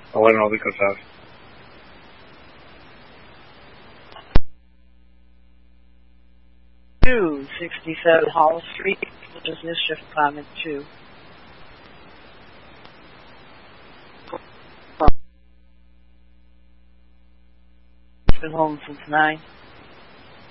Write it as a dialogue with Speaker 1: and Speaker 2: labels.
Speaker 1: Bueno, ubico, ¿sabes?
Speaker 2: Two 67 Hall Street, business shift comment 2. Been home since 9.